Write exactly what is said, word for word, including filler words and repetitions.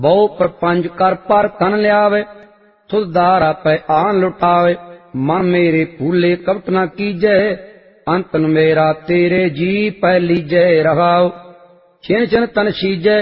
ਬਹੁ ਪ੍ਰਪੰਚ ਕਰ ਪਰ ਤਨ ਲਿਆਵੇ, ਸੁਧਦਾਰ ਆਪੈ ਆਨ ਲੁਟਾਵੇ। ਮਨ ਮੇਰੇ ਭੂਲੇ ਕਪਟ ਨਾ ਕੀਜੈ, ਅੰਤਨ ਮੇਰਾ ਤੇਰੇ ਜੀ ਪੈ ਲੀਜੈ। ਰਹਾਉ ਛਿਨ ਛਿਨ ਤਨ ਸੀਜੈ,